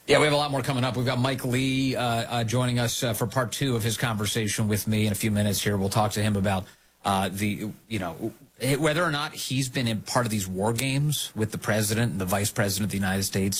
Yeah, we have a lot more coming up. We've got Mike Lee joining us for part 2 of his conversation with me in a few minutes here. We'll talk to him about whether or not he's been in part of these war games with the president and the vice president of the United States.